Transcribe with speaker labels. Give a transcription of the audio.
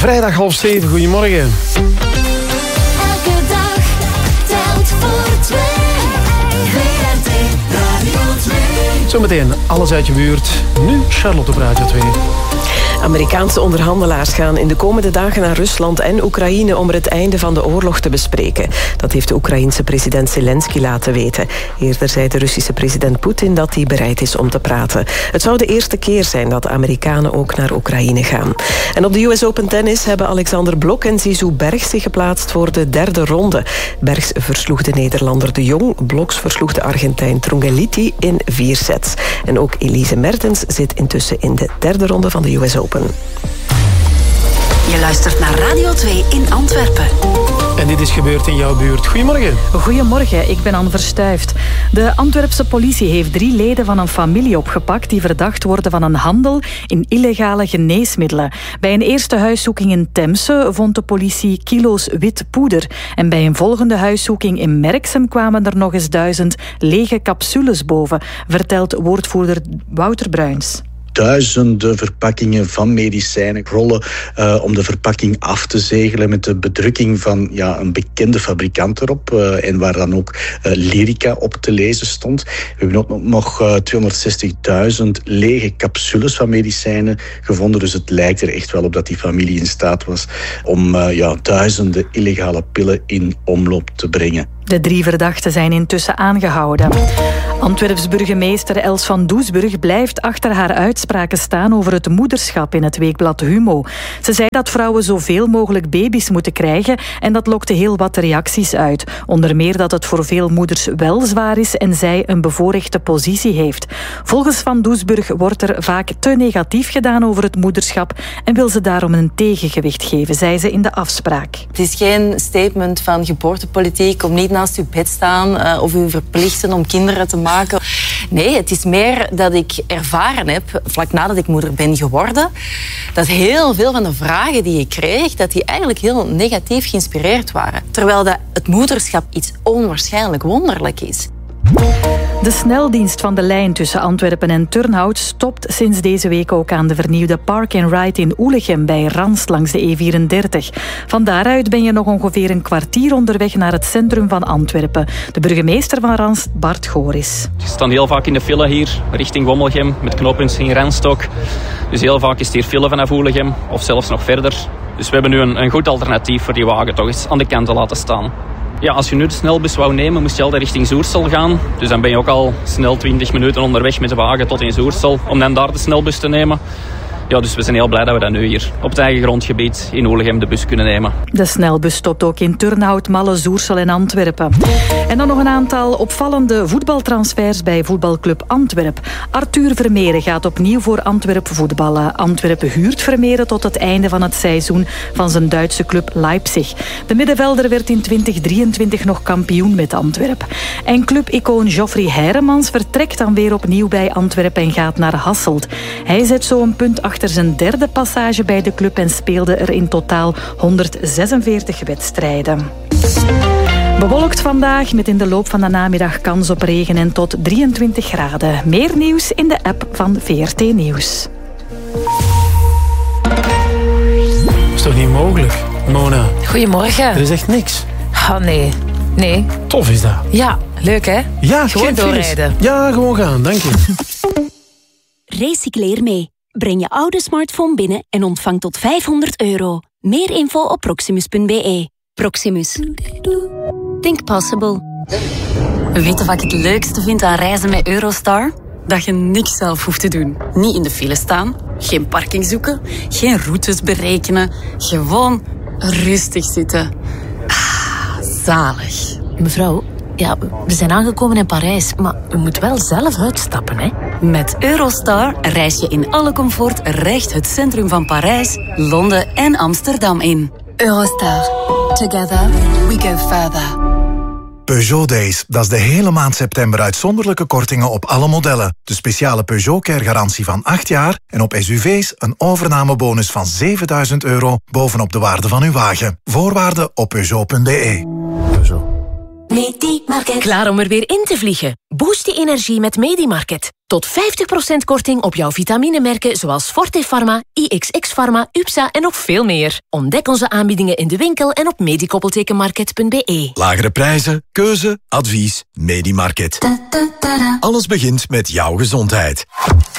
Speaker 1: Vrijdag 6:30, goedemorgen.
Speaker 2: Elke dag telt voor twee. VRT Radio 2.
Speaker 1: Zometeen alles uit je buurt. Nu Charlotte op Radio 2.
Speaker 3: Amerikaanse onderhandelaars gaan in de komende dagen naar Rusland en Oekraïne om er het einde van de oorlog te bespreken. Dat heeft de Oekraïense president Zelensky laten weten. Eerder zei de Russische president Poetin dat hij bereid is om te praten. Het zou de eerste keer zijn dat de Amerikanen ook naar Oekraïne gaan. En op de US Open Tennis hebben Alexander Blok en Zizou Bergs zich geplaatst voor de derde ronde. Bergs versloeg de Nederlander De Jong. Bloks versloeg de Argentijn Trungeliti in 4 sets. En ook Elise Mertens zit intussen in de derde ronde van de US Open.
Speaker 4: Je luistert naar Radio 2 in Antwerpen.
Speaker 1: En dit is gebeurd in jouw buurt. Goedemorgen.
Speaker 5: Goedemorgen, ik ben Anne Verstuift. De Antwerpse politie heeft 3 leden van een familie opgepakt die verdacht worden van een handel in illegale geneesmiddelen. Bij een eerste huiszoeking in Temse vond de politie kilo's wit poeder. En bij een volgende huiszoeking in Merksem kwamen er nog eens 1000 lege capsules boven, vertelt woordvoerder Wouter Bruins.
Speaker 6: Duizenden verpakkingen van medicijnen, rollen om de verpakking af te zegelen met de bedrukking van een bekende fabrikant erop en waar dan ook Lyrica op te lezen stond. We hebben ook nog 260.000 lege capsules van medicijnen gevonden, dus het lijkt er echt wel op dat die familie in staat was om duizenden illegale pillen in omloop te brengen.
Speaker 5: De 3 verdachten zijn intussen aangehouden. Antwerps burgemeester Els van Doesburg blijft achter haar uitspraken staan over het moederschap in het weekblad Humo. Ze zei dat vrouwen zoveel mogelijk baby's moeten krijgen en dat lokte heel wat reacties uit. Onder meer dat het voor veel moeders wel zwaar is en zij een bevoorrechte positie heeft. Volgens van Doesburg wordt er vaak te negatief gedaan over het moederschap en wil ze daarom een tegengewicht geven, zei ze in de afspraak.
Speaker 7: Het is geen statement van geboortepolitiek om niet naast uw bed staan of u verplichten om kinderen te maken. Nee, het is meer dat ik ervaren heb, vlak nadat ik moeder ben geworden, dat heel veel van de vragen die ik kreeg, dat die eigenlijk heel negatief geïnspireerd waren. Terwijl dat het moederschap iets onwaarschijnlijk wonderlijk is.
Speaker 5: De sneldienst van de lijn tussen Antwerpen en Turnhout stopt sinds deze week ook aan de vernieuwde Park and Ride in Oelegem bij Ranst langs de E34. Van daaruit ben je nog ongeveer een kwartier onderweg naar het centrum van Antwerpen. De burgemeester van Ranst, Bart Goris.
Speaker 8: Je staat heel vaak in de file hier, richting Wommelgem, met knooppunt in Ranst ook. Dus heel vaak is het hier file vanaf Oelegem, of zelfs nog verder. Dus we hebben nu een goed alternatief voor die wagen toch eens aan de kant te laten staan. Ja, als je nu de snelbus wou nemen, moest je altijd richting Zoersel gaan. Dus dan ben je ook al snel 20 minuten onderweg met de wagen tot in Zoersel, om dan daar de snelbus te nemen. Ja, dus we zijn heel blij dat we dan nu hier op het eigen grondgebied in Oelegem de bus kunnen nemen.
Speaker 5: De snelbus stopt ook in Turnhout, Malle, Zoersel en Antwerpen. En dan nog een aantal opvallende voetbaltransfers bij voetbalclub Antwerp. Arthur Vermeeren gaat opnieuw voor Antwerp voetballen. Antwerpen huurt Vermeeren tot het einde van het seizoen van zijn Duitse club Leipzig. De middenvelder werd in 2023 nog kampioen met Antwerp. En clubicoon Geoffrey Heiremans vertrekt dan weer opnieuw bij Antwerp en gaat naar Hasselt. Hij zet zo een punt achter zijn derde passage bij de club en speelde er in totaal 146 wedstrijden. Bewolkt vandaag met in de loop van de namiddag kans op regen en tot 23 graden. Meer nieuws in de app van VRT Nieuws.
Speaker 1: Dat is toch niet mogelijk, Mona?
Speaker 9: Goedemorgen.
Speaker 1: Er is echt niks.
Speaker 9: Oh, nee.
Speaker 1: Tof is dat.
Speaker 9: Ja, leuk hè?
Speaker 1: Ja,
Speaker 9: gewoon doorrijden.
Speaker 1: Ja, gewoon gaan, dank je.
Speaker 10: Recycleer mee. Breng je oude smartphone binnen en ontvang tot €500. Meer info op proximus.be. Proximus. Think possible.
Speaker 4: Weet je wat ik het leukste vind aan reizen met Eurostar? Dat je niks zelf hoeft te doen. Niet in de file staan, geen parking zoeken, geen routes berekenen. Gewoon rustig zitten. Zalig.
Speaker 9: Mevrouw, ja, we zijn aangekomen in Parijs, maar u moet wel zelf uitstappen, hè?
Speaker 4: Met Eurostar reis je in alle comfort recht het centrum van Parijs, Londen en Amsterdam in. Eurostar. Together we go further.
Speaker 11: Peugeot Days, dat is de hele maand september uitzonderlijke kortingen op alle modellen. De speciale Peugeot Care-garantie van 8 jaar en op SUV's een overnamebonus van €7.000 bovenop de waarde van uw wagen. Voorwaarden op Peugeot.be. Peugeot.
Speaker 2: Medimarket.
Speaker 9: Klaar om er weer in te vliegen? Boost je energie met Medimarket. Tot 50% korting op jouw vitaminemerken zoals Forte Pharma, IXX Pharma, UPSA en nog veel meer. Ontdek onze aanbiedingen in de winkel en op medikoppeltekenmarket.be.
Speaker 11: Lagere prijzen, keuze, advies, Medimarket. Alles begint met jouw gezondheid.